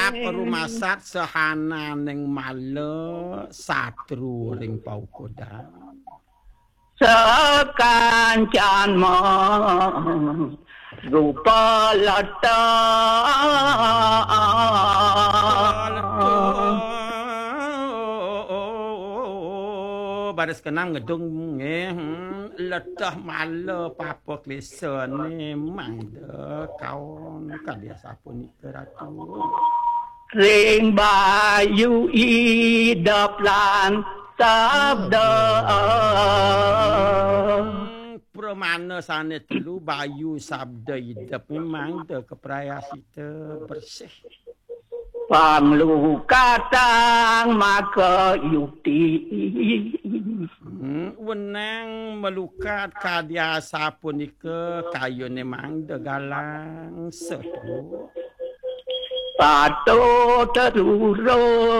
Bab rumah sak sehana ning male satru ring paukoda. Sekancan rupa lata baris kenam ngedung letah mala papa klesen ni mangda kawan kan biasa pun ratu. Ring bayu idap lan sabda Pramana sana telu bayu sabda hidup memang de keprayasita bersih. Panglu katang maka yukti Wenang melukat kadia sapun ike kayu memang de galang setu. Pato teruro